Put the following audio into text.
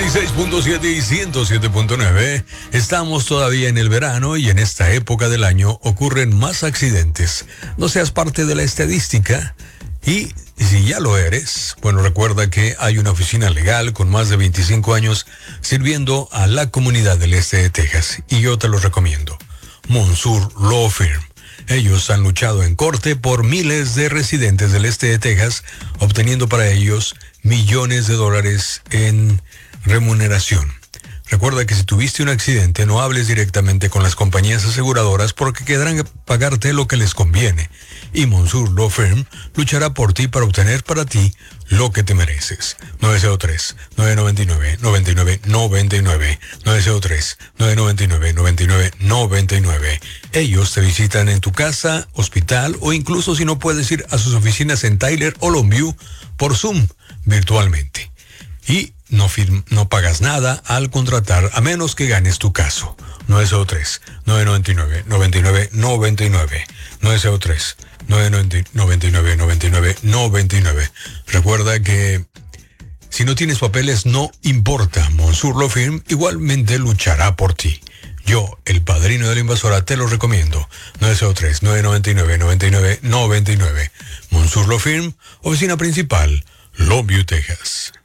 96.7 y 107.9. Estamos todavía en el verano y en esta época del año ocurren más accidentes. No seas parte de la estadística y si ya lo eres, bueno, recuerda que hay una oficina legal con más de 25 años sirviendo a la comunidad del este de Texas y yo te lo recomiendo. Monsoor Law Firm. Ellos han luchado en corte por miles de residentes del este de Texas, obteniendo para ellos millones de dólares en remuneración. Recuerda que si tuviste un accidente, no hables directamente con las compañías aseguradoras porque quedarán a pagarte lo que les conviene. Y Monsoor Law Firm luchará por ti para obtener para ti lo que te mereces. 903-999-9999. 903-999-9999. Ellos te visitan en tu casa, hospital o incluso si no puedes ir a sus oficinas en Tyler o Longview por Zoom virtualmente. Y no pagas nada al contratar a menos que ganes tu caso. 903-999-9999. 903-999-9999. Recuerda que si no tienes papeles no importa. Monsoor Law Firm igualmente luchará por ti. Yo, el padrino de la invasora, te lo recomiendo. 903-999-9999. Monsoor Law Firm, oficina principal, Longview, Texas.